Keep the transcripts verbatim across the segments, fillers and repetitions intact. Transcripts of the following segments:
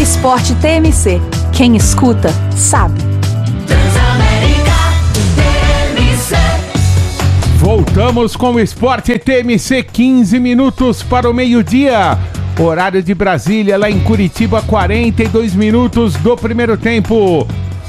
Esporte T M C. Quem escuta, sabe. Transamérica T M C. Voltamos com o Esporte T M C, quinze minutos para o meio-dia. Horário de Brasília, lá em Curitiba, quarenta e dois minutos do primeiro tempo.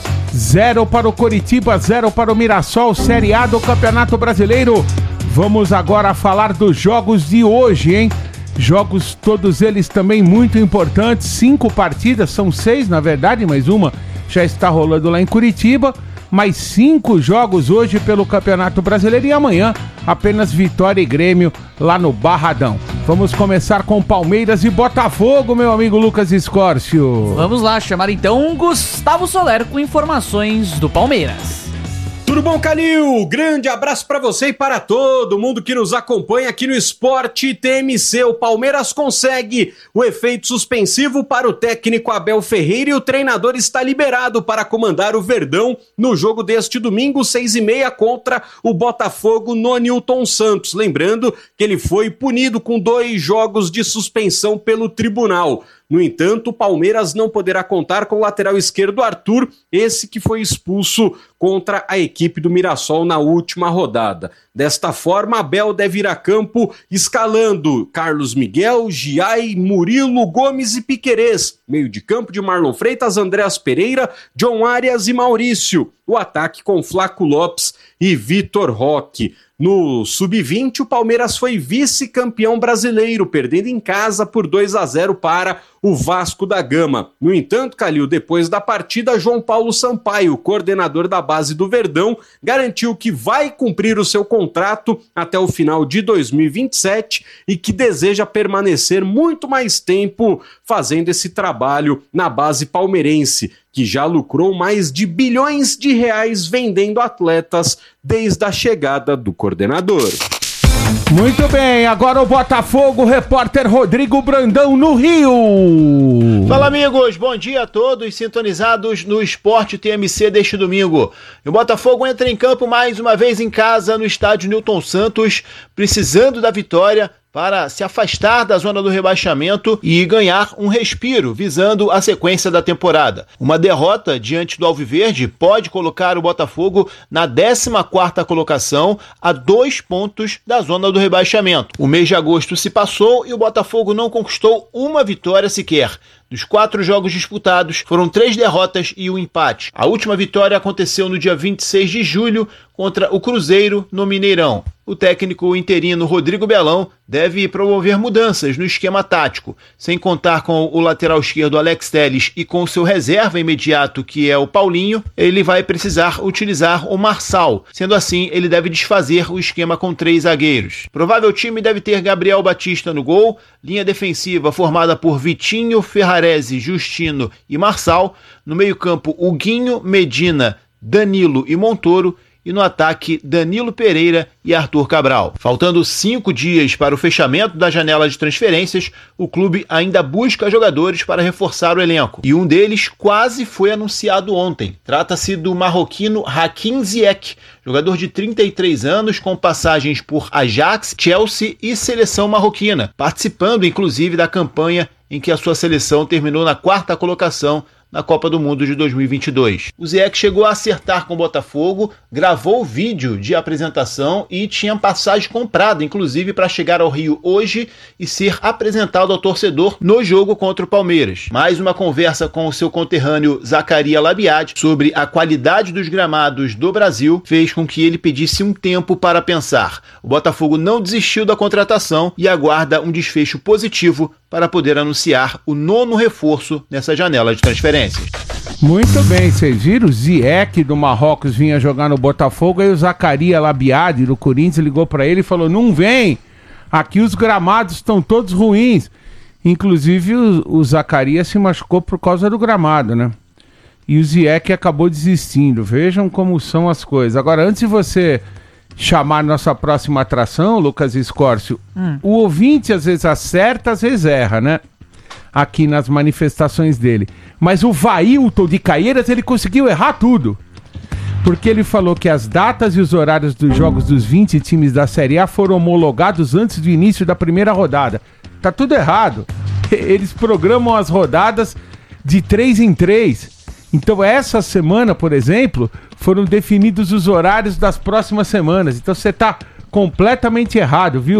Zero para o Coritiba, zero para o Mirassol, Série A do Campeonato Brasileiro. Vamos agora falar dos jogos de hoje, hein? Jogos, todos eles também muito importantes. Cinco partidas, são seis na verdade, mas uma já está rolando lá em Curitiba. Mais cinco jogos hoje pelo Campeonato Brasileiro e amanhã apenas Vitória e Grêmio lá no Barradão. Vamos começar com Palmeiras e Botafogo, meu amigo Lucas Escórcio. Vamos lá, chamar então Gustavo Soler com informações do Palmeiras. Tudo bom, Calil? Grande abraço para você e para todo mundo que nos acompanha aqui no Esporte T M C. O Palmeiras consegue o efeito suspensivo para o técnico Abel Ferreira e o treinador está liberado para comandar o Verdão no jogo deste domingo, seis e meia, contra o Botafogo no Newton Santos. Lembrando que ele foi punido com dois jogos de suspensão pelo tribunal. No entanto, o Palmeiras não poderá contar com o lateral esquerdo Arthur, esse que foi expulso contra a equipe do Mirassol na última rodada. Desta forma, Abel deve ir a campo escalando Carlos Miguel, Giai, Murilo, Gomes e Piquerez. Meio de campo de Marlon Freitas, Andréas Pereira, John Arias e Maurício. O ataque com Flaco Lopes e Vitor Roque. No sub vinte, o Palmeiras foi vice-campeão brasileiro, perdendo em casa por dois a zero para o Vasco da Gama. No entanto, Calil, depois da partida, João Paulo Sampaio, coordenador da base do Verdão, garantiu que vai cumprir o seu contrato até o final de dois mil e vinte e sete e que deseja permanecer muito mais tempo fazendo esse trabalho na base palmeirense, que já lucrou mais de bilhões de reais vendendo atletas desde a chegada do coordenador. Muito bem, agora o Botafogo, repórter Rodrigo Brandão no Rio. Fala, amigos, bom dia a todos sintonizados no Esporte T M C deste domingo. E o Botafogo entra em campo mais uma vez em casa no estádio Newton Santos, precisando da vitória para se afastar da zona do rebaixamento e ganhar um respiro, visando a sequência da temporada. Uma derrota diante do Alviverde pode colocar o Botafogo na décima quarta colocação, a dois pontos da zona do rebaixamento. O mês de agosto se passou e o Botafogo não conquistou uma vitória sequer. Dos quatro jogos disputados, foram três derrotas e um empate. A última vitória aconteceu no dia vinte e seis de julho contra o Cruzeiro no Mineirão. O técnico interino Rodrigo Belão deve promover mudanças no esquema tático. Sem contar com o lateral esquerdo Alex Telles e com seu reserva imediato, que é o Paulinho, ele vai precisar utilizar o Marçal. Sendo assim, ele deve desfazer o esquema com três zagueiros. Provável time deve ter Gabriel Batista no gol, linha defensiva formada por Vitinho, Ferrarese, Justino e Marçal. No meio-campo, Huguinho, Medina, Danilo e Montoro. E no ataque, Danilo Pereira e Arthur Cabral. Faltando cinco dias para o fechamento da janela de transferências, o clube ainda busca jogadores para reforçar o elenco. E um deles quase foi anunciado ontem. Trata-se do marroquino Hakim Ziyech, jogador de trinta e três anos com passagens por Ajax, Chelsea e seleção marroquina, participando inclusive da campanha em que a sua seleção terminou na quarta colocação na Copa do Mundo de dois mil e vinte e dois. O Ziyech chegou a acertar com o Botafogo, gravou o vídeo de apresentação e tinha passagem comprada, inclusive para chegar ao Rio hoje e ser apresentado ao torcedor no jogo contra o Palmeiras. Mais uma conversa com o seu conterrâneo Zaccaria Labiad sobre a qualidade dos gramados do Brasil fez com que ele pedisse um tempo para pensar. O Botafogo não desistiu da contratação e aguarda um desfecho positivo para poder anunciar o nono reforço nessa janela de transferências. Muito bem, vocês viram? O Ziyech do Marrocos vinha jogar no Botafogo, aí o Zaccaria Labiad do Corinthians ligou para ele e falou: não vem, aqui os gramados estão todos ruins. Inclusive o, o Zaccaria se machucou por causa do gramado, né? E o Ziyech acabou desistindo. Vejam como são as coisas. Agora, antes de você chamar nossa próxima atração, Lucas Escórcio, hum. o ouvinte às vezes acerta, às vezes erra, né? Aqui nas manifestações dele. Mas o Vailton de Caieiras, ele conseguiu errar tudo. Porque ele falou que as datas e os horários dos jogos dos vinte times da Série A foram homologados antes do início da primeira rodada. Tá tudo errado. Eles programam as rodadas de três em três. Então, essa semana, por exemplo, foram definidos os horários das próximas semanas. Então, você está completamente errado, viu?